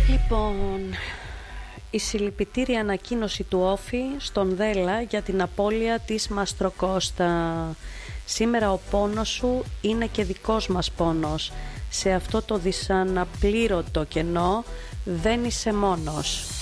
Λοιπόν, η συλληπιτήρη ανακοίνωση του Όφη στον Δέλα για την απώλεια της Μαστροκώστα. Σήμερα ο πόνος σου είναι και δικός μας πόνος. Σε αυτό το δυσαναπλήρωτο κενό δεν είσαι μόνος.